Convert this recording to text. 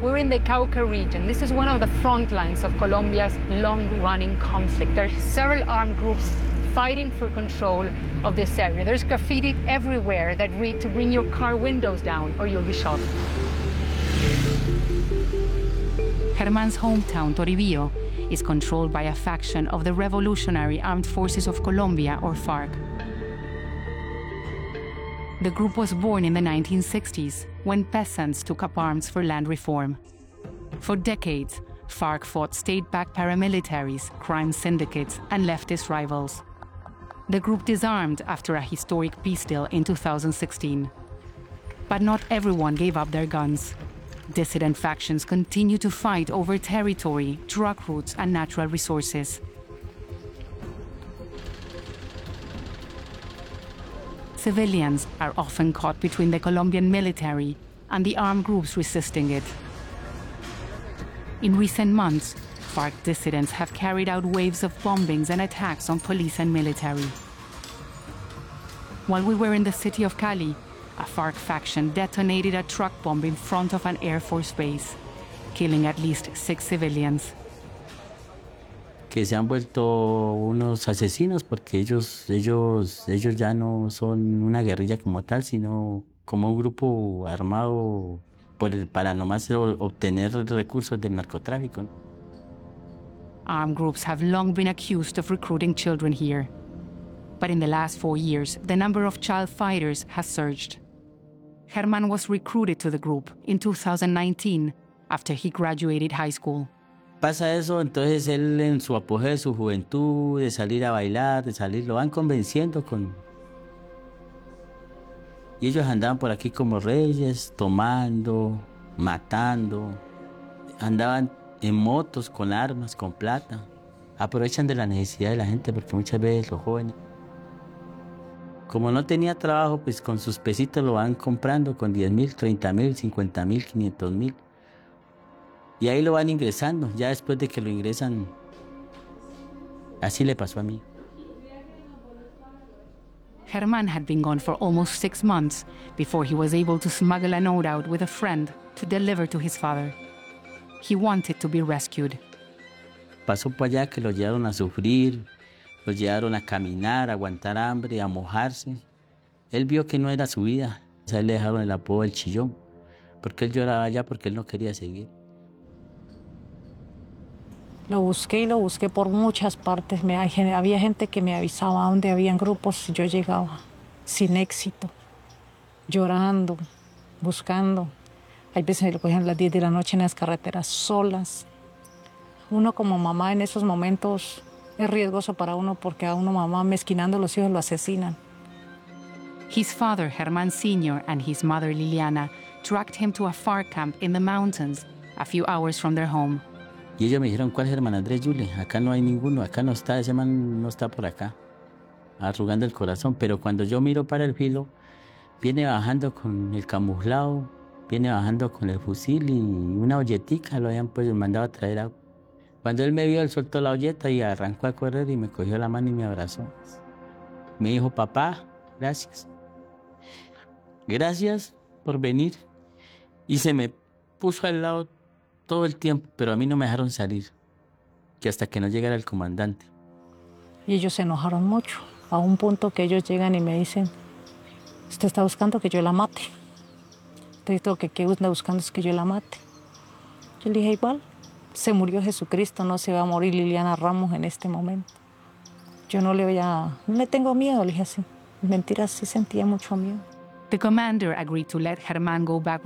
We're in the Cauca region. This is one of the front lines of Colombia's long-running conflict. There are several armed groups fighting for control of this area. There's graffiti everywhere that read to bring your car windows down or you'll be shot. Germán's hometown, Toribio, is controlled by a faction of the Revolutionary Armed Forces of Colombia, or FARC. The group was born in the 1960s, when peasants took up arms for land reform. For decades, FARC fought state-backed paramilitaries, crime syndicates, and leftist rivals. The group disarmed after a historic peace deal in 2016. But not everyone gave up their guns. Dissident factions continue to fight over territory, drug routes, and natural resources. Civilians are often caught between the Colombian military and the armed groups resisting it. In recent months, FARC dissidents have carried out waves of bombings and attacks on police and military. While we were in the city of Cali, a FARC faction detonated a truck bomb in front of an Air Force base, killing at least 6 civilians. Que se han vuelto unos asesinos porque ellos ya no son una guerrilla como tal, sino como un grupo armado para nomás obtener recursos del narcotráfico. Armed groups have long been accused of recruiting children here. But in the last 4 years, the number of child fighters has surged. Germán was recruited to the group in 2019 after he graduated high school. Pasa eso, entonces él en su apogeo de su juventud, de salir a bailar, lo van convenciendo con... Y ellos andaban por aquí como reyes, tomando, matando, andaban en motos, con armas, con plata. Aprovechan de la necesidad de la gente porque muchas veces los jóvenes, como no tenía trabajo, pues con sus pesitos lo van comprando con 10.000, 30.000, 50.000, 500.000. Y ahí lo van ingresando, ya después de que lo ingresan. Así le pasó a mí. Germán had been gone for almost 6 months before he was able to smuggle a note out with a friend to deliver to his father. He wanted to be rescued. Pasó por allá que lo llevaron a sufrir, lo llevaron a caminar, a aguantar hambre, a mojarse. Él vio que no era su vida. A él le dejaron el apodo del chillón, porque él lloraba allá porque él no quería seguir. Lo busqué por muchas partes. Había gente que me avisaba dónde habían grupos y yo llegaba sin éxito, llorando, buscando. Hay veces me lo cogían a las 10 de la noche en las carreteras solas. Uno como mamá en esos momentos es riesgoso para uno porque a uno mamá mezquinando los hijos lo asesinan. His father, Germán Sr., and his mother, Liliana, dragged him to a FARC camp in the mountains, a few hours from their home. Y ellos me dijeron, ¿cuál Germán Andrés Yule? Acá no hay ninguno, acá no está, ese man no está por acá, arrugando el corazón. Pero cuando yo miro para el filo, viene bajando con el camuflado, viene bajando con el fusil y una olletica, lo habían pues mandado a traer agua. Cuando él me vio, él soltó la olleta y arrancó a correr y me cogió la mano y me abrazó. Me dijo, papá, gracias. Gracias por venir. Y se me puso al lado todo el tiempo, pero a mí no me dejaron salir, que hasta que no llegara el comandante. Y ellos se enojaron mucho, a un punto que ellos llegan y me dicen, usted está buscando que yo la mate. Entonces lo que anda buscando es que yo la mate. Yo le dije, igual, se murió Jesucristo, no se va a morir Liliana Ramos en este momento. Yo no le tengo miedo, le dije así. Mentira, sí sentía mucho miedo. The commander agreed to let Germán go back